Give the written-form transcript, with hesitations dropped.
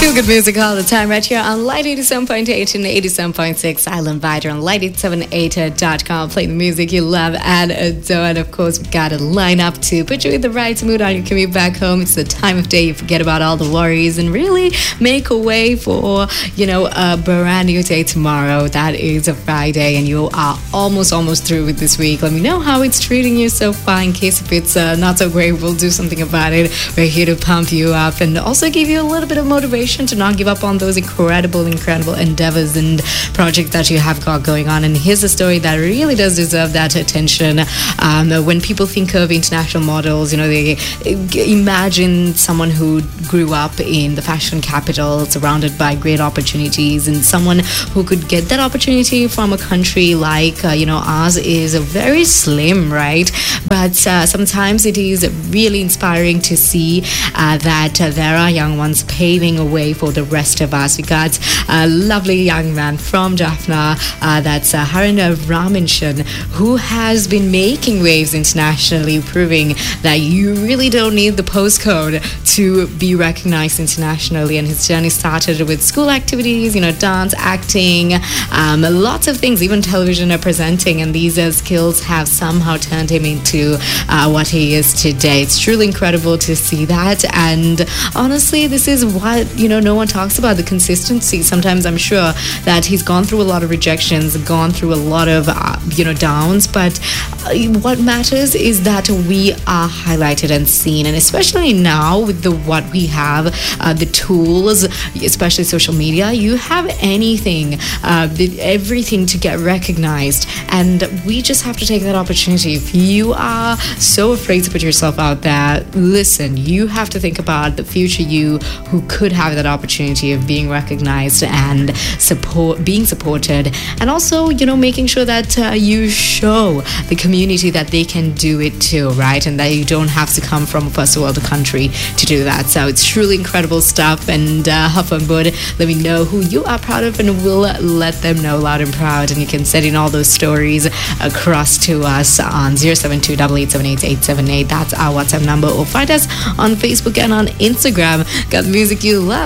Feel good music all the time right here on Light 87.8 and 87.6 Island Vider on light878.com. Play the music you love and adore. And of course, we've got a lineup to put you in the right mood on your commute back home. It's the time of day you forget about all the worries and really make a way for, a brand new day tomorrow. That is a Friday and you are almost through with this week. Let me know how it's treating you so far. In case if it's not so great, we'll do something about it. We're here to pump you up and also give you a little bit of motivation to not give up on those incredible endeavors and projects that you have got going on. And here's a story that really does deserve that attention. When people think of international models, they imagine someone who grew up in the fashion capital, surrounded by great opportunities, and someone who could get that opportunity from a country like, ours is very slim, right? But sometimes it is really inspiring to see that there are young ones paving a way for the rest of us. We got a lovely young man from Jaffna, that's Haran Ramanshan, who has been making waves internationally, proving that you really don't need the postcode to be recognized internationally. And his journey started with school activities, dance, acting, lots of things, even television presenting, and these skills have somehow turned him into what he is today. It's truly incredible to see that. And honestly, this is what no one talks about, the consistency. Sometimes I'm sure that he's gone through a lot of rejections, gone through a lot of downs, but what matters is that we are highlighted and seen. And especially now with what we have, the tools, especially social media, you have anything, everything to get recognized, and we just have to take that opportunity. If you are so afraid to put yourself out there, listen, you have to think about the future you who could have that opportunity of being recognized and being supported, and also making sure that you show the community that they can do it too, right? And that you don't have to come from a first world country to do that. So it's truly incredible stuff, and hop on board. Let me know who you are proud of, and we'll let them know loud and proud. And you can send in all those stories across to us on 072-8878-878. That's our WhatsApp number, or find us on Facebook and on Instagram. Got the music you love